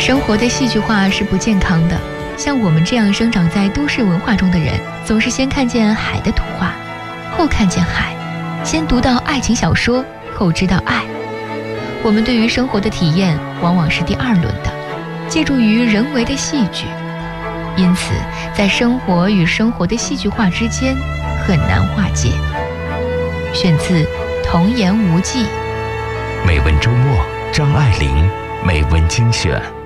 生活的戏剧化是不健康的。像我们这样生长在都市文化中的人，总是先看见海的图画，后看见海，先读到爱情小说，后知道爱。我们对于生活的体验往往是第二轮的，借助于人为的戏剧。因此在生活与生活的戏剧化之间很难划界。选自《童言无忌》。 美文周末，张爱玲美文精选。